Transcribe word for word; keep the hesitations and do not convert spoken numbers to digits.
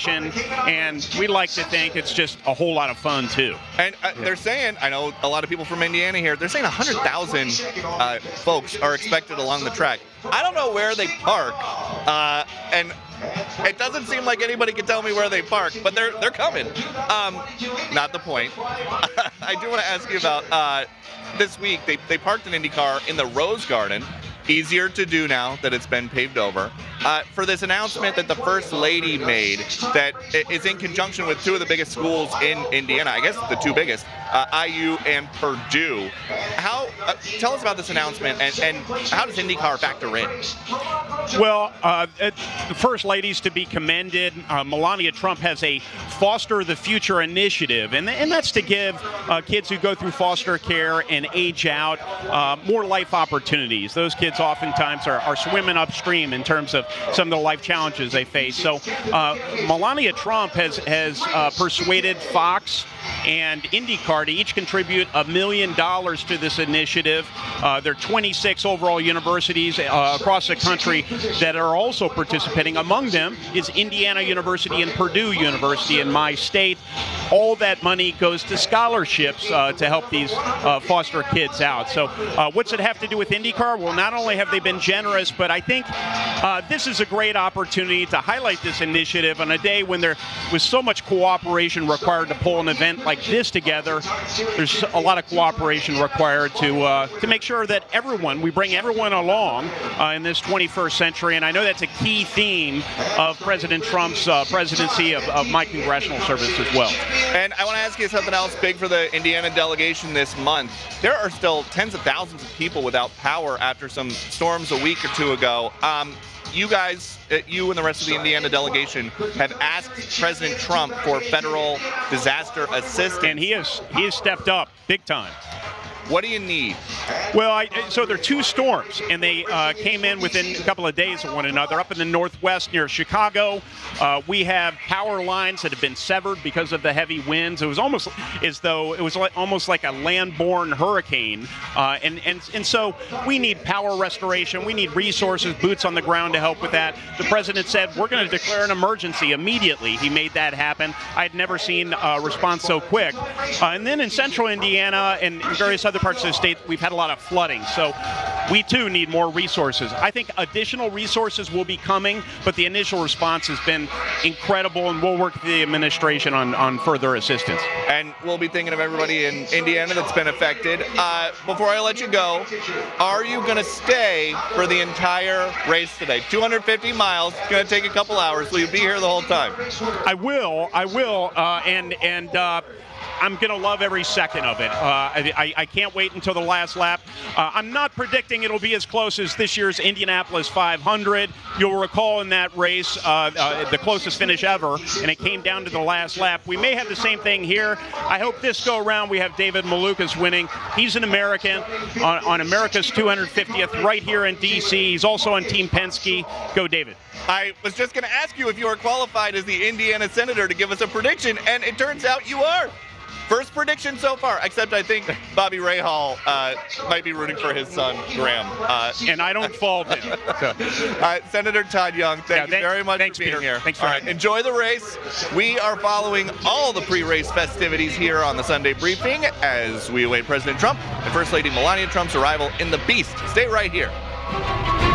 competition, and we like to think it's just a whole lot of fun too. And uh, they're saying, I know a lot of people from Indiana here, they're saying one hundred thousand uh, folks are expected along the track. I don't know where they park, uh, and it doesn't seem like anybody can tell me where they park, but they're they're coming. Um, not the point. I do want to ask you about uh, this week. They they parked an Indy car in the Rose Garden. Easier to do now that it's been paved over. Uh, for this announcement that the First Lady made that is in conjunction with two of the biggest schools in Indiana, I guess the two biggest, uh, I U and Purdue. How? Uh, tell us about this announcement, and, and how does IndyCar factor in? Well, uh, it, the First Lady's to be commended. Uh, Melania Trump has a Foster the Future initiative, and, and that's to give uh, kids who go through foster care and age out uh, more life opportunities. Those kids oftentimes are, are swimming upstream in terms of some of the life challenges they face. So uh, Melania Trump has, has uh, persuaded Fox and IndyCar to each contribute a million dollars to this initiative. Uh, there are twenty-six overall universities uh, across the country that are also participating. Among them is Indiana University and Purdue University in my state. All that money goes to scholarships uh, to help these uh, foster kids out. So uh, what's it have to do with IndyCar? Well, not only have they been generous, but I think uh, this is a great opportunity to highlight this initiative on a day when there was so much cooperation required to pull an event like this together. There's a lot of cooperation required to uh, to make sure that everyone, we bring everyone along uh, in this twenty-first century, and I know that's a key theme of President Trump's uh, presidency of, of my congressional service as well. And I want to ask you something else big for the Indiana delegation this month. There are still tens of thousands of people without power after some storms a week or two ago. Um, you guys, you and the rest of the Indiana delegation have asked President Trump for federal disaster assistance. And he has, he has stepped up big time. What do you need? Well, I, so there are two storms, and they uh, came in within a couple of days of one another. Up in the northwest near Chicago, uh, we have power lines that have been severed because of the heavy winds. It was almost as though it was like, almost like a land-borne hurricane. Uh, and, and, and so we need power restoration. We need resources, boots on the ground to help with that. The president said, we're going to declare an emergency immediately. He made that happen. I'd never seen a response so quick. Uh, and then in central Indiana and various other parts of the state, we've had a lot of flooding. So we too need more resources. I think additional resources will be coming, but the initial response has been incredible, and we'll work with the administration on, on further assistance. And we'll be thinking of everybody in Indiana that's been affected. Uh, before I let you go, are you going to stay for the entire race today? two hundred fifty miles, it's going to take a couple hours. Will you be here the whole time? I will, I will, uh, and, and uh, I'm going to love every second of it. Uh, I, I can't wait until the last lap. Uh, I'm not predicting it'll be as close as this year's Indianapolis five hundred. You'll recall in that race, uh, uh, the closest finish ever, and it came down to the last lap. We may have the same thing here. I hope this go around we have David Malukas winning. He's an American on, on America's two hundred fiftieth right here in D C. He's also on Team Penske. Go, David. I was just going to ask you if you were qualified as the Indiana Senator to give us a prediction, and it turns out you are. First prediction so far, except I think Bobby Rahal uh, might be rooting for his son, Graham. Uh, and I don't fault him. So. Uh, Senator Todd Young, thank yeah, you thanks, very much thanks, for being Peter. here. Thanks for all right, enjoy the race. We are following all the pre-race festivities here on the Sunday Briefing as we await President Trump and First Lady Melania Trump's arrival in the Beast. Stay right here.